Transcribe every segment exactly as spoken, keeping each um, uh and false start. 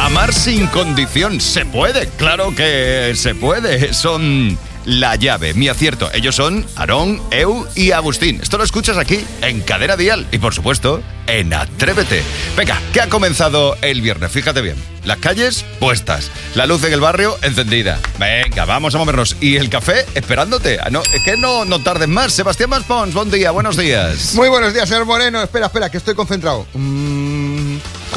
Amar sin condición. ¿Se puede? Claro que se puede. Son La Llave, mi acierto. Ellos son Aarón, Eu y Agustín. Esto lo escuchas aquí, en Cadena Dial. Y por supuesto, en Atrévete. Venga, que ha comenzado el viernes. Fíjate bien. Las calles puestas. La luz en el barrio encendida. Venga, vamos a movernos. Y el café esperándote. No, es que no, no tardes más. Sebastián Maspons, buen día, buenos días. Muy buenos días, señor Moreno. Espera, espera, que estoy concentrado. Mm,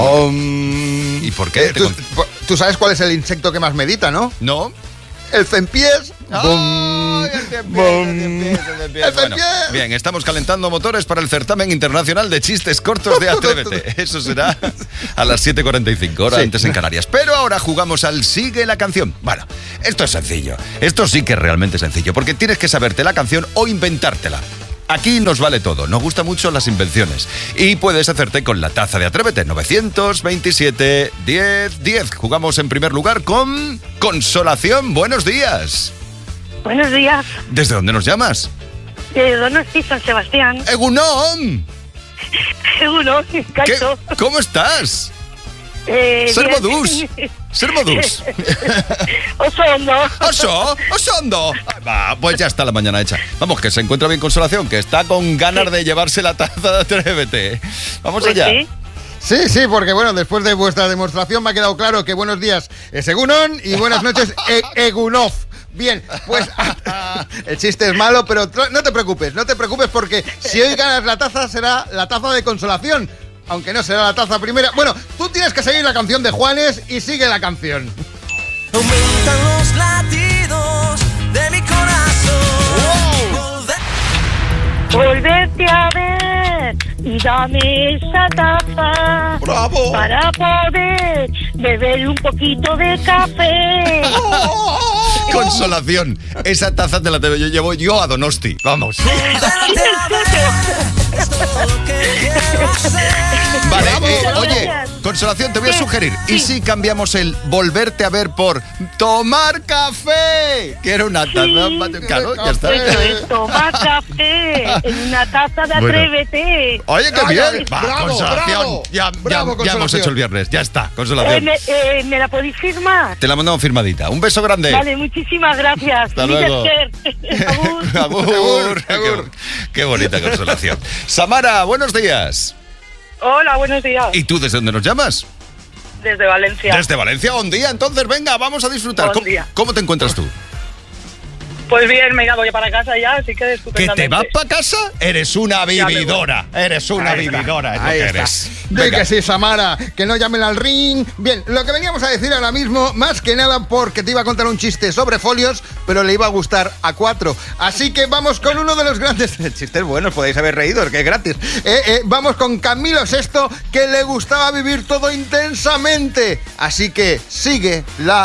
um, ¿Y por qué? Eh, tú, tú sabes cuál es el insecto que más medita, ¿no? ¿No? El cempiés. ¡Oh, el cempiés, el cempiés, el cempiés! El Bueno, cempiés. bien, estamos calentando motores para el certamen internacional de chistes cortos de Atrévete. Eso será a las siete cuarenta y cinco, hora Sí. antes en Canarias. Pero ahora jugamos al Sigue la Canción. Bueno, esto es sencillo. Esto sí que es realmente sencillo, porque tienes que saberte la canción o inventártela. Aquí nos vale todo, nos gustan mucho las invenciones. Y puedes hacerte con la taza de Atrévete, nueve veintisiete, diez, diez. Jugamos en primer lugar con Consolación. Buenos días. Buenos días, ¿Desde dónde nos llamas? de Donosti, San Sebastián. ¡Egunon! Uno, ¿Qué? Caito. ¿Cómo estás? Eh, Ser bien. modus. Ser modus. Osondo. ¡Oso! ¡Osondo! Va, pues ya está la mañana hecha. Vamos, que se encuentra bien Consolación, que está con ganas de llevarse la taza de Atrévete. Vamos Pues allá. sí. Sí, sí, porque bueno, después de vuestra demostración me ha quedado claro que buenos días es Egunon y buenas noches e- Egunov. Bien, pues el chiste es malo, pero tra- no te preocupes, no te preocupes porque si hoy ganas la taza será la taza de Consolación, aunque no será la taza primera. Bueno, tú tienes que seguir la canción de Juanes y sigue la canción. Aumentan los latidos de mi corazón. Volverte a ver y dame esa taza. ¡Bravo! Para poder beber un poquito de café. Consolación. Esa taza te la te- yo llevo yo a Donosti. Vamos. Vale, eh, oye, Consolación, te voy a Sí, sugerir. ¿Y sí. si cambiamos el volverte a ver por tomar café? Que era una taza. Sí. Claro, ya está. Eso es, tomar café en una taza de Bueno. Atrévete. Oye, qué Ay, bien. ay, Va, bravo, Consolación. bravo. ya, ya- Bravo, ya hemos Consolación. hecho el viernes. Ya está, Eh, Consolación. me, eh, ¿Me la podéis firmar? Te la mandamos firmadita. Un beso grande. Vale, muchísimas gracias. Hasta Líder luego. Ser. Agur. Agur, Agur, qué- agur. Qué bonita Consolación. Samara, buenos días. Hola, buenos días. ¿Y tú desde dónde nos llamas? Desde Valencia. Desde Valencia, un día. Entonces, venga, vamos a disfrutar. Buen ¿Cómo, día. cómo te encuentras tú? Pues bien, me he ido voy para casa ya, así que ¿Que estupendamente. te vas para casa? Eres una Ya me voy. vividora. Eres una Ahí está, vividora. Es lo ahí que está. eres. Di Venga. que sí, Samara, que no llamen al ring. Bien, lo que veníamos a decir ahora mismo, más que nada porque te iba a contar un chiste sobre folios, pero le iba a gustar a cuatro. Así que vamos con uno de los grandes chistes buenos, podéis haber reído, que es gratis. Eh, eh, vamos con Camilo sexto, que le gustaba vivir todo intensamente. Así que sigue la